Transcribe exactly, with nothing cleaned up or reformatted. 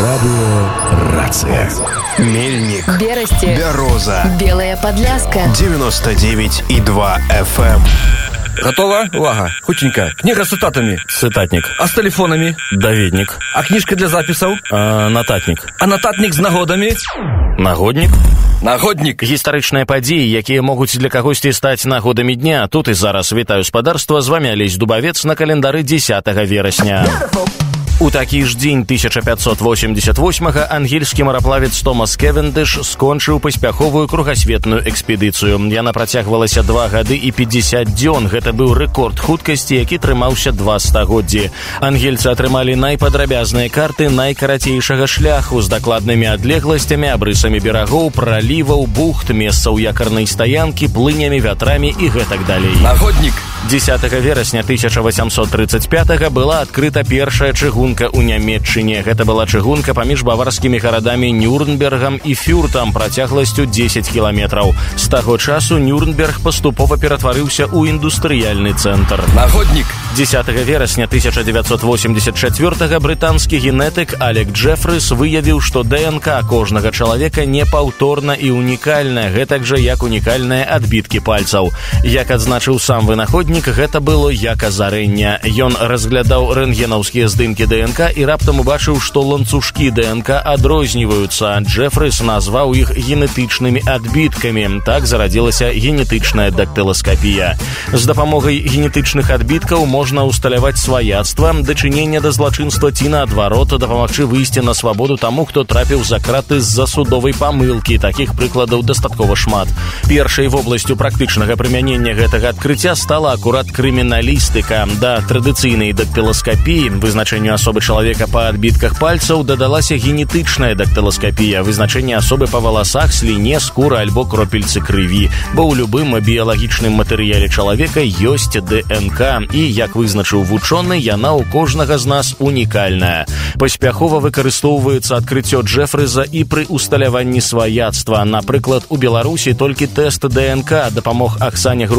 Радио «Рация». Мельник, Берасти, Бяроза, Белая Подляска, девяносто девять и два эф эм. Готова? Увага. Хутенько. Книга с цитатами. Цитатник. А с телефонами? Даведник. А книжка для записаў? А, нататник. А нататник з нагодамі? Нагодник. Нагодник. Гістарычныя падзеі, якія могуць для кагосьці стаць нагодамі дня. Тут і зараз вітаю спадарства. З вами Алесь Дубавец на календары дзесятага верасня. У такі ж дзень тысяча пятьсот восемьдесят восьмага ангельскі мараплавец Томас Кевендыш скончыў паспяховую кругасветную экспедыцыю. Яна працягвалася два гады і пятьдесят дзён. Гэта быў рэкорд хуткасці, які трымаўся два стагоддзі. Ангельцы атрымалі найпадрабязныя карты найкарацейшага шляху з дакладнымі адлегласцямі, абрысамі берагоў, праліваў, бухт, месцаў якарнай стаянкі, плынямі, вятрамі і гэтак далей. Нагодник. дзесятага верасня тысяча восемьсот тридцать пятага была адкрыта першая чыгунка ў Нямметчыне. Гэта была чыгунка паміж баварскімі гарадамі Нюрнбергам і Фюртам працягласцю дзесяць кіламетраў. З таго часу Нюрнберг паступова ператварыўся ў індустрыяльны цэнтр. Нагодник. дзесятага верасня тысяча девятьсот восемьдесят четвёртага брытанскі генетык Алек Джефрыс выявіў, што ДНК кожнага чалавека непаўторна і унікальная, гэтак жа як унікальныя адбіткі пальцаў. Як адзначыў сам вынаходнік, гэта было як азарэнне. Ён разглядаў рэнтгенаўскія здымкі ДНК і раптам убачыў, што ланцужкі ДНК адрозніваюцца. Джефрыс назваў іх генетычнымі адбіткамі. Так зарадзілася генетычная дактыласкапія. З дапамогай генетычных адбіткаў можна усталяваць сваяцтва, дачынення да злачынства ці наадварот дапамагчы выйсці на свабоду таму, хто трапіў за краты з-за судовай памылкі. Такіх прыкладаў дастаткова шмат. Першай вобласцю практычнага прымянення гэтага адкрыцця стала акурат крыміналістыка. Да традыцыйнай дактыласкапіі, вызначэнню асобы чалавека па адбітках пальцаў, дадалася генетычная дактыласкапія, вызначэнне асобы па валасах, сліне, скуры альбо кропельцы крыві. Бо ў любым біялагічным матэрыяле чалавека ёсць ДНК, і, як вызначыў вучоны, яна ў кожнага з нас унікальная. Паспяхова выкарыстоўваецца адкрыццё Джефрыза і пры усталяванні сваяцтва. Напрыклад, у Беларусі толькі тэст ДНК дапамог Аксане